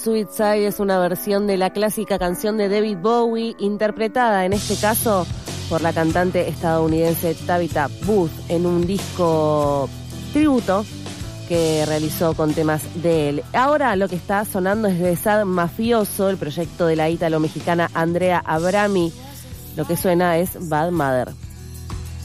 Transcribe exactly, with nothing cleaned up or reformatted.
Sweet Side es una versión de la clásica canción de David Bowie, interpretada en este caso por la cantante estadounidense Tabitha Booth en un disco tributo que realizó con temas de él. Ahora lo que está sonando es de Sad Mafioso, el proyecto de la ítalo-mexicana Andrea Abrami. Lo que suena es Bad Mother.